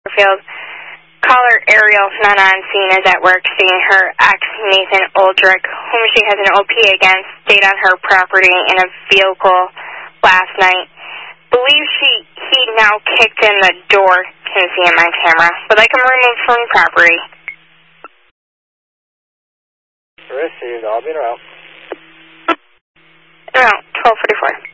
Field. Caller Ariel, not on scene, is at work seeing her ex, Nathan Oldrick, whom she has an OP against, stayed on her property in a vehicle last night. Believes he now kicked in the door. Can see him on camera. Would like him removed from the property. Received. I'll be around. Around 12:44.